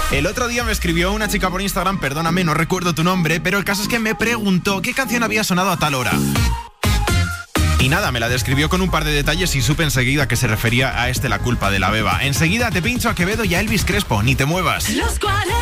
El otro día me escribió una chica por Instagram, perdóname, no recuerdo tu nombre, pero el caso es que me preguntó qué canción había sonado a tal hora. Y nada, me la describió con un par de detalles y supe enseguida que se refería a La culpa de la beba. Enseguida te pincho a Quevedo y a Elvis Crespo, ni te muevas.